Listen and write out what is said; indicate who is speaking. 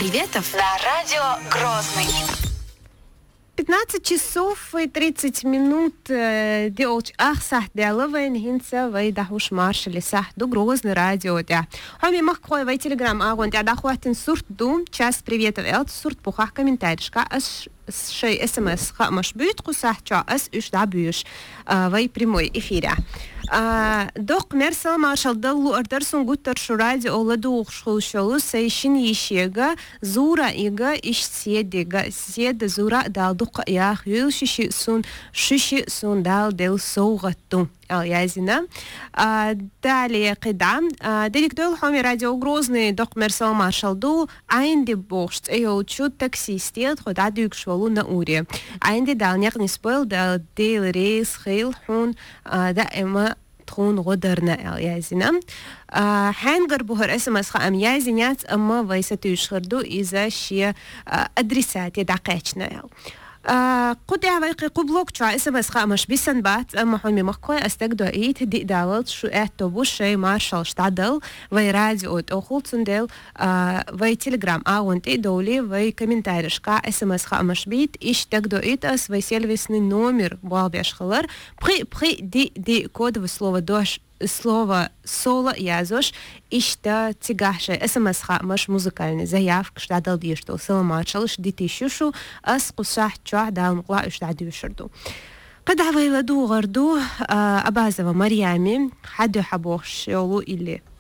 Speaker 1: приветов на радио Грозный.
Speaker 2: 15 часов и 30 минут دقيقة أخصح دلوين هنسا ويدهوش مارش لسح دو Грозный радио да. Хами махкой вай телеграм агон да дахуатин сурт дум час приветов элт сурт пухах комментаришка ас شيء SMS خامش بيت قصح جا اس اش دابيش وي прямой эфире. Док мерсал маршал даллу ардерсон гуттар шуради оладу шулшолу сейшин ешега зура ига иш седега седе зура дал дук я хюл шиши сун дал дел соугатту اليازنا далее قدام ديك دول حامي راديو Грозный док мерсал маршал ду айнди бошт эйо чут таксистет хода дюк швалу на уре айнди дал нягни спойл дал дел рейс хейл хун да эма تكون غدرنا اليازنا حنقر بهر اسم اسخا ام يازنيات اما ويستيش خردو اذا شي ادريسات يدعقاتنا قد يعويقي قبلوك جا اسم اسخا مش بيسن بات اما حومي مخكوي استقدو ايت دي داولت شو اعتو بوشي مارشال شتادل وي راديو اوخول تندل وي تليجرام اونتي دولي وي كومنتاريشكا اسم اسخا مش بيت ايش تقدو ايت اس وي سيلفيسني номер بالبيش خلر при دي كود وسلوه دوش слово соло язош ишта цигаше смс-ха маш музыкальный заявка штадал дишто саламачалыш дитишушу ас кусах ча даункла иштадишурду قد عويلدو غردو أبازوا مريامي حدو حبوش يولو إلي